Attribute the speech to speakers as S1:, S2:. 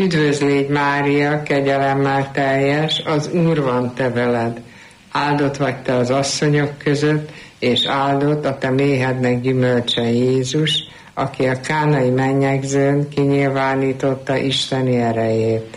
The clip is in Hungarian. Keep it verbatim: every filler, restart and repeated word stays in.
S1: Üdvözlégy Mária, kegyelemmel teljes, az Úr van te veled. Áldott vagy te az asszonyok között, és áldott a te méhednek gyümölcse Jézus, aki a kánai mennyegzőn kinyilvánította Isteni erejét.